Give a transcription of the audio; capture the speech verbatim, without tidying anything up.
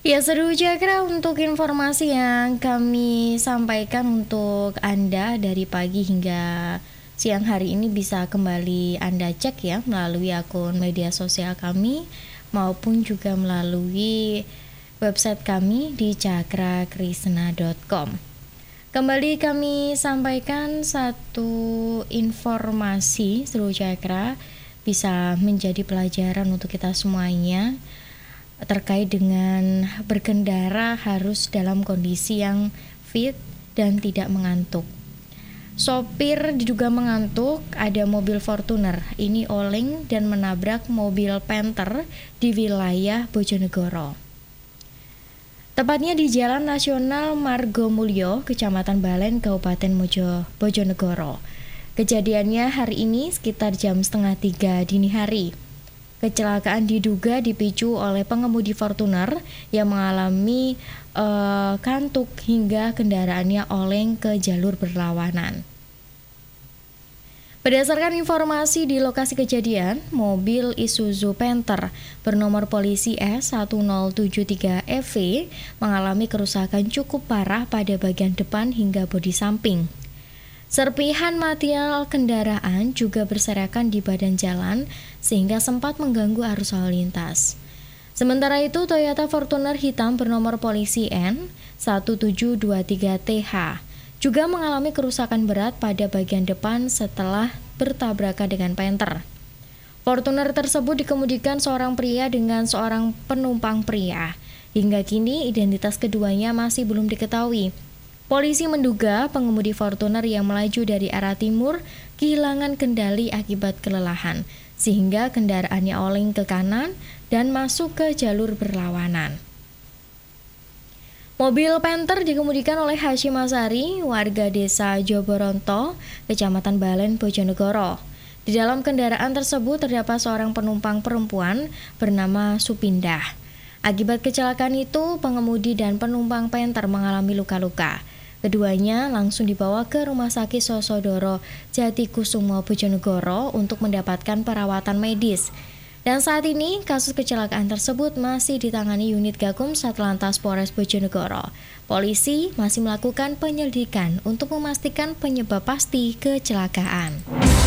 Ya, seru Cakra untuk informasi yang kami sampaikan untuk Anda dari pagi hingga siang hari ini bisa kembali Anda cek ya melalui akun media sosial kami maupun juga melalui website kami di cakrakrisna dot com. Kembali kami sampaikan satu informasi seru Cakra bisa menjadi pelajaran untuk kita semuanya terkait dengan berkendara harus dalam kondisi yang fit dan tidak mengantuk. Sopir diduga mengantuk, ada mobil Fortuner ini oleng dan menabrak mobil Panther di wilayah Bojonegoro. Tepatnya di Jalan Nasional Margomulyo, Kecamatan Balen, Kabupaten Mojo, Bojonegoro. Kejadiannya hari ini sekitar jam setengah tiga dini hari. Kecelakaan diduga dipicu oleh pengemudi Fortuner yang mengalami uh, kantuk hingga kendaraannya oleng ke jalur berlawanan. Berdasarkan informasi di lokasi kejadian, mobil Isuzu Panther bernomor polisi S satu nol tujuh tiga E V mengalami kerusakan cukup parah pada bagian depan hingga bodi samping. Serpihan material kendaraan juga berserakan di badan jalan sehingga sempat mengganggu arus lalu lintas. Sementara itu, Toyota Fortuner hitam bernomor polisi N satu tujuh dua tiga T H juga mengalami kerusakan berat pada bagian depan setelah bertabrakan dengan Panther. Fortuner tersebut dikemudikan seorang pria dengan seorang penumpang pria. Hingga kini identitas keduanya masih belum diketahui. Polisi menduga pengemudi Fortuner yang melaju dari arah timur kehilangan kendali akibat kelelahan, sehingga kendaraannya oleng ke kanan dan masuk ke jalur berlawanan. Mobil Panther dikemudikan oleh Hashim Asari, warga desa Joboronto, Kecamatan Balen, Bojonegoro. Di dalam kendaraan tersebut terdapat seorang penumpang perempuan bernama Supindah. Akibat kecelakaan itu, pengemudi dan penumpang Panther mengalami luka-luka. Keduanya langsung dibawa ke Rumah Sakit Sosodoro Jatikusumo Bojonegoro untuk mendapatkan perawatan medis. Dan saat ini kasus kecelakaan tersebut masih ditangani unit Gakum Satlantas Polres Bojonegoro. Polisi masih melakukan penyelidikan untuk memastikan penyebab pasti kecelakaan.